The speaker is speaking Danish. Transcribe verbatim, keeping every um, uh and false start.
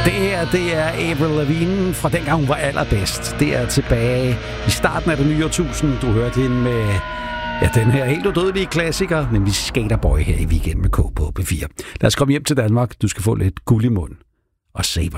Det her, det er Avril Lavigne fra dengang hun var allerbedst. Det er tilbage i starten af det nye årtusind. Du hørte hende med ja, den her helt udødelige klassiker, nemlig Skaterboy her i Weekend med K på P fire. Lad os komme hjem til Danmark. Du skal få lidt guld i munden og se